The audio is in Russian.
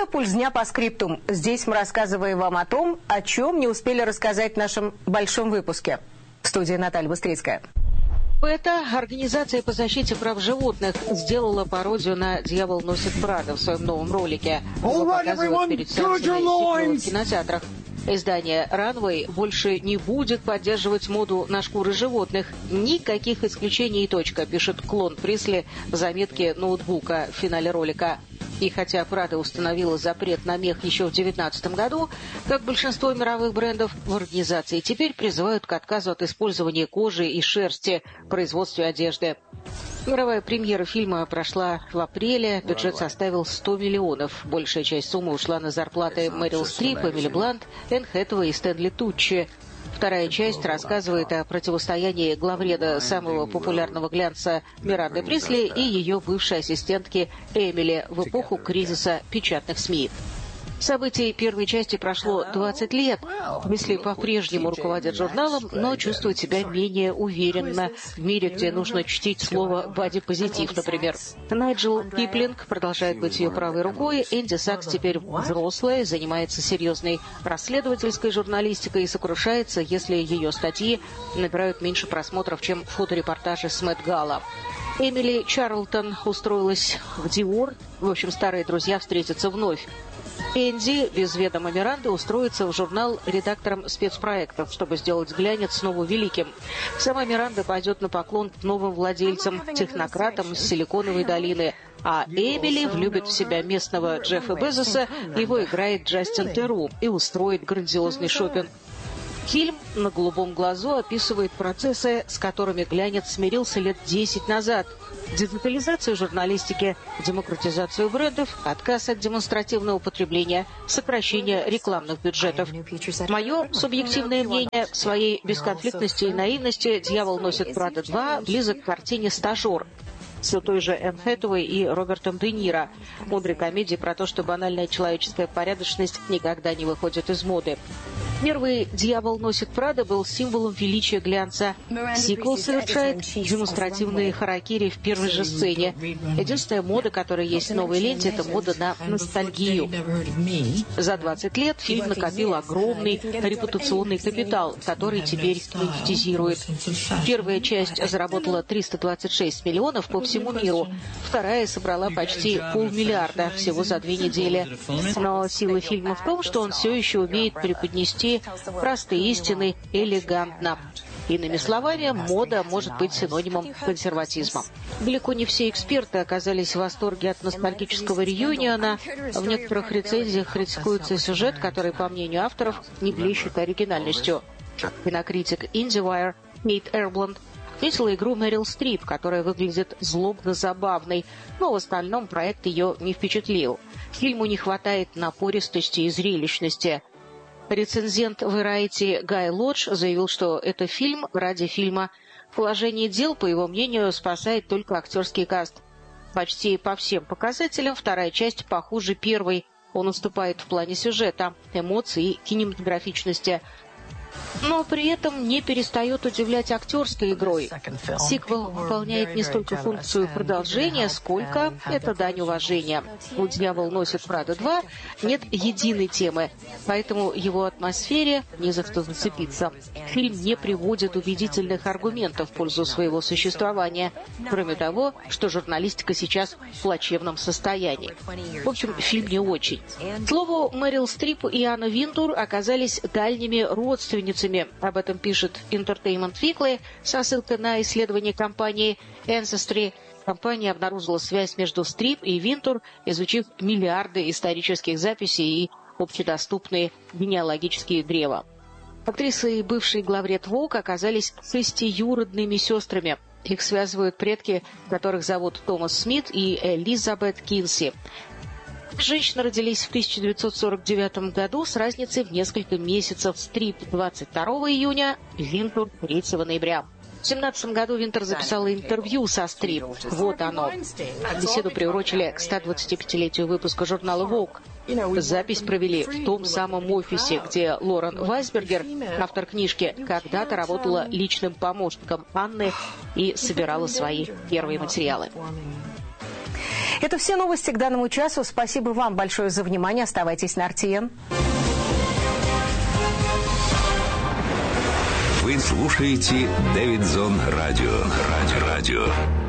Это «Пульс дня» по скриптум. Здесь мы рассказываем вам о том, о чем не успели рассказать в нашем большом выпуске. В студии Наталья Быстрицкая. Это организация по защите прав животных сделала пародию на «Дьявол носит Прада» в своем новом ролике. Его показывают перед сеансами в кинотеатрах. Издание Runway больше не будет поддерживать моду на шкуры животных. Никаких исключений и точка, пишет клон Присли в заметке ноутбука в финале ролика. И хотя Прада установила запрет на мех еще в 2019 году, как большинство мировых брендов, в организации теперь призывают к отказу от использования кожи и шерсти в производстве одежды. Мировая премьера фильма прошла в апреле. Бюджет составил 100 миллионов. Большая часть суммы ушла на зарплаты Мэрил Стрип, Эмили Блант, Энн Хэтэуэй и Стэнли Туччи. Вторая часть рассказывает о противостоянии главреда самого популярного глянца Миранды Присли и ее бывшей ассистентки Эмили в эпоху кризиса печатных СМИ. Событий первой части прошло 20 лет. Присли по-прежнему руководит журналом, но чувствует себя менее уверенно в мире, где нужно чтить слово «бодипозитив», например. Найджел Киплинг продолжает быть ее правой рукой. Энди Сакс теперь взрослая, занимается серьезной расследовательской журналистикой и сокрушается, если ее статьи набирают меньше просмотров, чем фоторепортажи с Мэтт-Гала. Эмили Чарлтон устроилась в Диор. В общем, старые друзья встретятся вновь. Энди, без ведома Миранды, устроится в журнал редактором спецпроектов, чтобы сделать глянец снова великим. Сама Миранда пойдет на поклон к новым владельцам, технократам из Силиконовой долины. А Эмили влюбит в себя местного Джеффа Безоса, его играет Джастин Теру, и устроит грандиозный шопинг. Фильм «На голубом глазу» описывает процессы, с которыми глянец смирился лет 10 назад. Дигитализацию журналистики, демократизацию брендов, отказ от демонстративного потребления, сокращение рекламных бюджетов. Мое субъективное мнение: в своей бесконфликтности и наивности «Дьявол носит Прада 2» близок к картине «Стажер» с той же Энн Хэтэуэй и Робертом Де Ниро. Мудрой комедии про то, что банальная человеческая порядочность никогда не выходит из моды. Первый «Дьявол носит Прада» был символом величия глянца. Сиквел совершает демонстративные харакири в первой же сцене. Единственная мода, которая есть в новой ленте, это мода на ностальгию. За 20 лет фильм накопил огромный репутационный капитал, который теперь монетизирует. Первая часть заработала 326 миллионов по всему миру. Вторая собрала почти 500 миллиона всего за 2 недели. Но сила фильма в том, что он все еще умеет преподнести простые истины элегантно. Иными словами, мода может быть синонимом консерватизма. Далеко не все эксперты оказались в восторге от ностальгического реюниона. В некоторых рецензиях критикуется сюжет, который, по мнению авторов, не блещет оригинальностью. Кинокритик IndieWire Кейт Эрбланд отметила игру Мэрил Стрип, которая выглядит злобно-забавной, но в остальном проект ее не впечатлил. Фильму не хватает напористости и зрелищности. Рецензент Variety Гай Лодж заявил, что это фильм ради фильма. Положение дел, по его мнению, спасает только актерский каст. Почти по всем показателям вторая часть похуже первой. Он уступает в плане сюжета, эмоций и кинематографичности. Но при этом не перестает удивлять актерской игрой. Сиквел выполняет не столько функцию продолжения, сколько это дань уважения. У «Дьявол носит Прада 2» нет единой темы, поэтому его атмосфере не за что зацепиться. Фильм не приводит убедительных аргументов в пользу своего существования, кроме того, что журналистика сейчас в плачевном состоянии. В общем, фильм не очень. К слову, Мэрил Стрип и Анна Винтур оказались дальними родственницами. Об этом пишет Entertainment Weekly со ссылкой на исследование компании Ancestry. Компания обнаружила связь между Стрип и Винтур, изучив миллиарды исторических записей и общедоступные генеалогические древа. Актриса и бывший главред Vogue оказались шестиюродными сестрами. Их связывают предки, которых зовут Томас Смит и Элизабет Кинси. Женщины родились в 1949 году с разницей в несколько месяцев. Стрип 22 июня, Винтур 3 ноября. В 2017 году Винтур записала интервью со Стрип. Вот оно. Беседу приурочили к 125-летию выпуска журнала Vogue. Запись провели в том самом офисе, где Лорен Вайсбергер, автор книжки, когда-то работала личным помощником Анны и собирала свои первые материалы. Это все новости к данному часу. Спасибо вам большое за внимание. Оставайтесь на RTN. Вы слушаете Дэвидсон Радио.